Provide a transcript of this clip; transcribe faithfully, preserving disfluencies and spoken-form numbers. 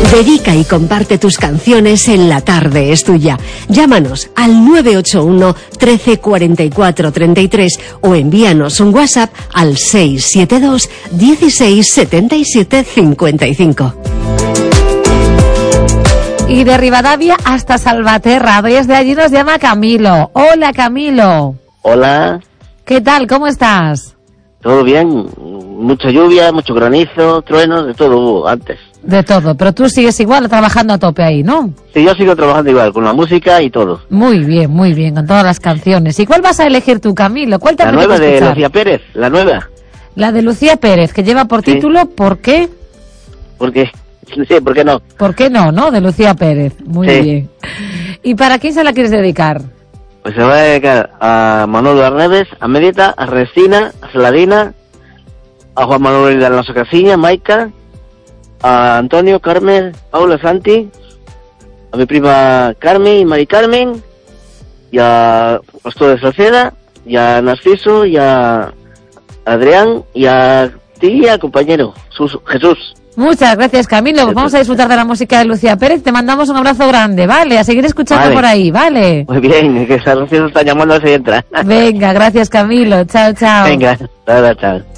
Dedica y comparte tus canciones en La Tarde es Tuya. Llámanos al nueve ocho uno, trece, cuarenta y cuatro, treinta y tres o envíanos un WhatsApp al seis siete dos, dieciséis, setenta y siete, cincuenta y cinco. Y de Rivadavia hasta Salvaterra, desde allí nos llama Camilo. Hola, Camilo. Hola. ¿Qué tal? ¿Cómo estás? Todo bien, mucha lluvia, mucho granizo, truenos, de todo hubo antes. De todo, pero tú sigues igual trabajando a tope ahí, ¿no? Sí, yo sigo trabajando igual, con la música y todo. Muy bien, muy bien, con todas las canciones. ¿Y cuál vas a elegir tú, Camilo? ¿Cuál te La nueva de escuchar? Lucía Pérez, la nueva. La de Lucía Pérez, que lleva por Sí. título ¿Por qué? Porque, sí, ¿por qué no? ¿Por qué no, no? De Lucía Pérez. Muy Sí. bien. ¿Y para quién se la quieres dedicar? Pues se va a dedicar a Manolo Arneves, a Medita, a Restina, a Celadina, a Juan Manuel de Alonso Casiña, Maica, a Antonio, Carmen, Paula, Santi, a mi prima Carmen y Mari Carmen, y a Pastor de Salceda, y a Narciso, y a Adrián, y a ti y al compañero Sus- Jesús. Muchas gracias, Camilo. Pues vamos a disfrutar de la música de Lucía Pérez. Te mandamos un abrazo grande, ¿vale? A seguir escuchando Vale. por ahí, ¿vale? Muy bien, que Narciso está llamando a ver si entra. Venga, gracias, Camilo. Chao, chao. Venga, chao, chao.